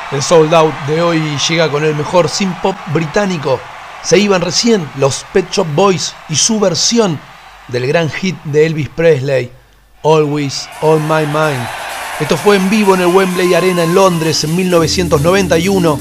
El Sold Out de hoy llega con el mejor synth pop británico. Se iban recién los Pet Shop Boys y su versión del gran hit de Elvis Presley, Always on My Mind. Esto fue en vivo en el Wembley Arena en Londres en 1991.